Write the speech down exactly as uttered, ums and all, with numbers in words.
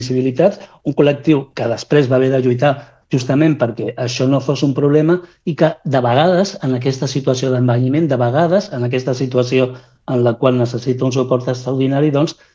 visibilitats, un col·lectiu que després va haver de lluitar justament perquè això no fos un problema i que de vegades en aquesta situació d'envelliment, de vegades en aquesta situació en la qual necessita un suport extraordinari, doncs